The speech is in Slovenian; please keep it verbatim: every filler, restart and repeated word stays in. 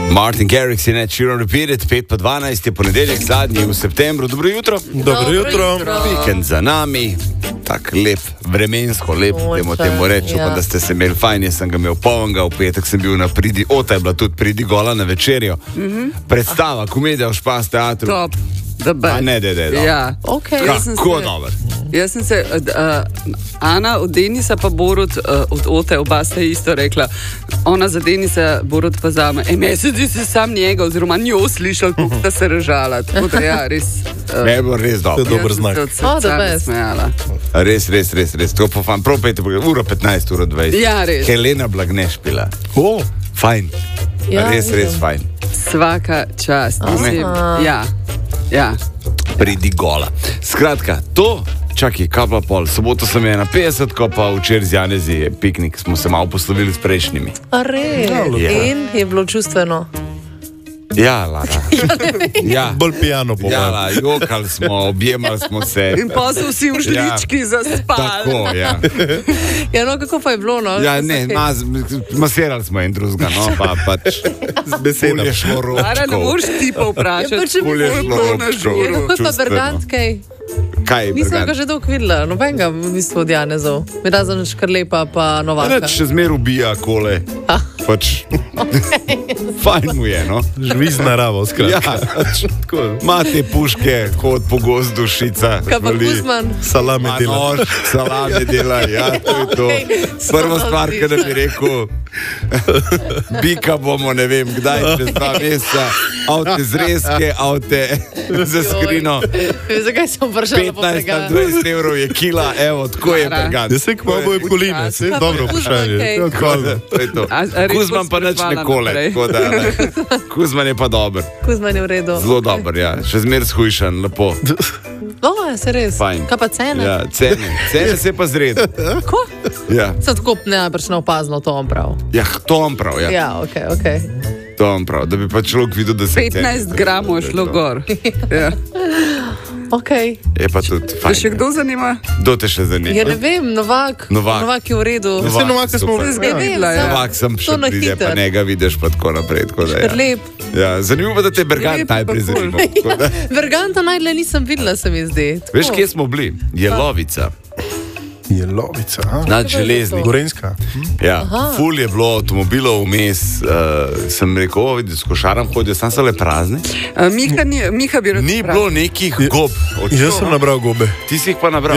Martin Garrix in Ed Sheeran Repeated, pet pa dvanajst je ponedeljek, zadnji v septembru. Dobro jutro. Dobro jutro. Vikend za nami, tak lep, vremensko lep, dajmo temu reči, ja. Pa da ste se imeli fajn, jaz sem ga imel polnega, v petek sem bil na Pridi, ota je bila tudi Pridi gola na večerjo. Mm-hmm. Predstava, komedija v Špas teatru. Top. A ne, ne, ne, ne. Ja. Okay. Kako dober. Jaz sem se, uh, Ana od Denisa pa Borut uh, od Ote, oba sta isto rekla. Ona za Denisa, Borut pa za me. E, mesec si sam njega oziroma njo slišal, kako sta se režala. Tako da ja, res. Uh, ne, je bilo res dobro. To je dober znak. Oh, da best. Res, res, res, res. To pa fajn. Prav pejte, uro petnajst, uro dvajset. Ja, res. Helena Blagneš pila. Oh. Fajn. Ja, res, vidim. res fajn. Svaka čast. Mislim, ja. Ja. Pridi gola. Skratka, to, čakaj, kabla pol, soboto sem je na petdeset, ko pa včeraj z Janezi je piknik, smo se malo poslovili s prejšnjimi. A res? Ja. In je bilo čustveno? Ja, Lara. Ja. Bolj pijano po Ja, la, jokali smo, objemali smo se. In pa so vsi v žlički ja. zaspali. Tako, ja. Ja, no, kako pa je bilo, no? Ja, ne, maz, masirali smo en drugega, no, pa pač z besedami. Pulje šmorovčkov. Lara, ne moraš ti pa vprašati. Ja, pa če bi Pulje bilo šmorovčkov. Ja, kako pa Bergant, kaj? Kaj je Nisem Bergant? ga že dolgo videla, nobenega v bistvu od Janezov. Mi razen Škrlepa pa Novaka. Reč, še zmer ubija kole. Ah. Pač, fajn mu je, no. Živi z naravo, skratka. Ja, pač, ima te puške, hod po gozdu, šica. Kaj pa vali. Kuzman? Salame Ma dela. nož, salame dela, ja, to je to. Okay, Prva so stvar, ki da bi rekel, bika bomo, ne vem, kdaj, čez dva meseca, avte zrezke, avte za skrino. Zakaj sem vprašala po petnajst Bergant? dvajset evrov je kila, evo, tako je Bergant. Ja, se kva bojo koline, se Kaj pa dobro Kuzman, vprašanje. kaj? Ja, hvala. To je to. A- a res Kuzman pa bo nič ne sprežvala kole, naprej? tako da ne. Kuzman je pa dober, Kuzman je v redu. zelo dober, ja, še zmer shujšan, lepo, O, ja, se res. fajn. Kaj pa cene? Ja, cene, cene se pa zred. Ko? Ja, Sem tako najbrž neopazno to on prav. ja, to on prav, ja, Ja, ok, ok. to on prav, da bi pa človek videl, da se petnajst cene- gramov je šlo gor. Ja. Ok. Je pa tudi Te fajn. še kdo zanima? Kdo te še zanima? Ja, ne vem, Novak. Novak. Novak je v redu. Novak. Vse novake smo super. Ja, vem, Zgodila, ja. sem- Novak sem še To na pride, pa hitro. njega vidiš pa tako naprej. Tako da, ja. Lep. Ja, zanimivo, da te Bergant Lep pa najprej ful. zanima. Tako da- Verganta najdle nisem videla, se mi zdi. Tako. Veš, kje smo bili? Jelovica, Jelovica, a? nad je železnik. to? Gorenjska. Ja, ful je bilo avtomobilov vmes, uh, sem rekel, o, vidi, s košaram hodijo, sam so le prazni. A, Miha, ni, Miha bi rad Ni vprašal. bilo nekih gob. Od Jaz česa? sem nabral gobe. Ti si jih pa nabral.